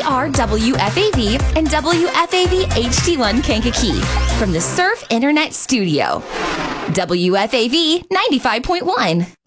are WFAV and WFAV HD1 Kankakee from the Surf Internet Studio. WFAV 95.1.